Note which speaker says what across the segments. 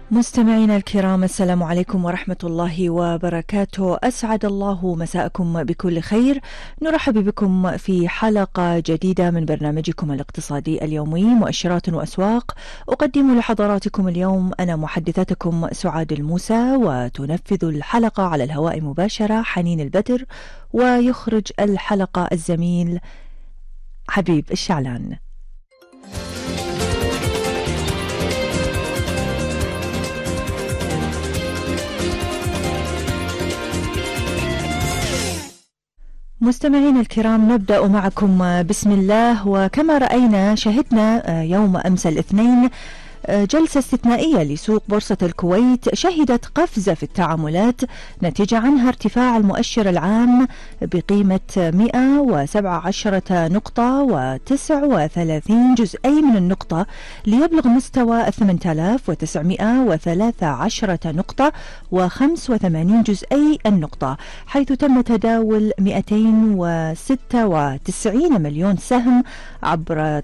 Speaker 1: مستمعينا الكرام، السلام عليكم ورحمة الله وبركاته. أسعد الله مساءكم بكل خير. نرحب بكم في حلقة جديدة من برنامجكم الاقتصادي اليومي مؤشرات وأسواق. أقدم لحضراتكم اليوم أنا محدثتكم سعاد الموسى، وتنفذ الحلقة على الهواء مباشرة حنين البدر، ويخرج الحلقة الزميل حبيب الشعلان. مستمعين الكرام، نبدأ معكم بسم الله. وكما رأينا شهدنا يوم أمس الاثنين جلسة استثنائية لسوق بورصة الكويت شهدت قفزة في التعاملات نتج عنها ارتفاع المؤشر العام بقيمة 117 نقطة و39 جزئي من النقطة ليبلغ مستوى 8913 نقطة و85 جزئي النقطة، حيث تم تداول 296 مليون سهم عبر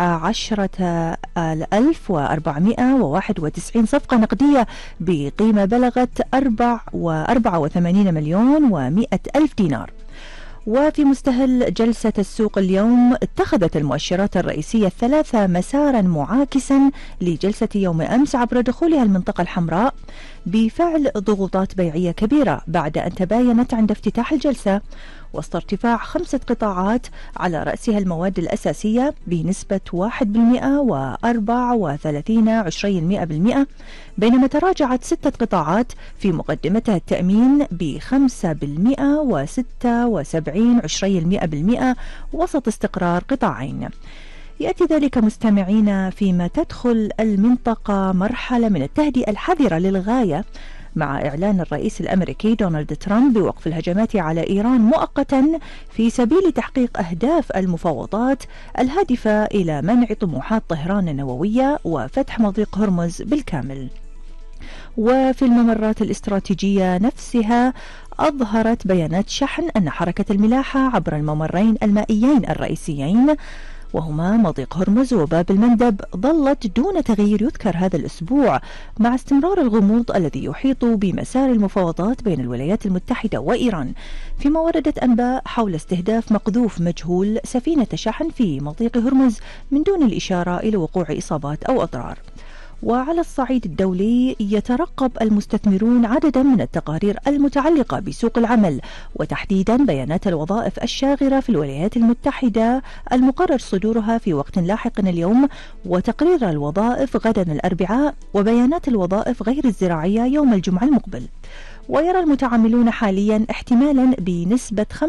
Speaker 1: 19,491 صفقة نقدية بقيمة بلغت 84 مليون و100 ألف دينار. وفي مستهل جلسة السوق اليوم اتخذت المؤشرات الرئيسية الثلاثة مسارا معاكسا لجلسة يوم أمس عبر دخولها المنطقة الحمراء بفعل ضغوطات بيعية كبيرة بعد أن تباينت عند افتتاح الجلسة، وسط ارتفاع 5 قطاعات على رأسها المواد الأساسية بنسبة 1% و34%، بينما تراجعت 6 قطاعات في مقدمتها التأمين ب5% و76% وسط استقرار قطاعين. يأتي ذلك مستمعين فيما تدخل المنطقة مرحلة من التهدئة الحذرة للغاية مع إعلان الرئيس الأمريكي دونالد ترامب بوقف الهجمات على إيران مؤقتا في سبيل تحقيق أهداف المفاوضات الهادفة إلى منع طموحات طهران النووية وفتح مضيق هرمز بالكامل. وفي الممرات الاستراتيجية نفسها أظهرت بيانات شحن أن حركة الملاحة عبر الممرين المائيين الرئيسيين وهما مضيق هرمز وباب المندب ظلت دون تغيير يذكر هذا الأسبوع، مع استمرار الغموض الذي يحيط بمسار المفاوضات بين الولايات المتحدة وإيران، فيما وردت أنباء حول استهداف مقذوف مجهول سفينة شحن في مضيق هرمز من دون الإشارة إلى وقوع إصابات أو أضرار. وعلى الصعيد الدولي يترقب المستثمرون عددا من التقارير المتعلقة بسوق العمل، وتحديدا بيانات الوظائف الشاغرة في الولايات المتحدة المقرر صدورها في وقت لاحق اليوم، وتقرير الوظائف غدا الأربعاء، وبيانات الوظائف غير الزراعية يوم الجمعة المقبل. ويرى المتعاملون حاليا احتمالا بنسبة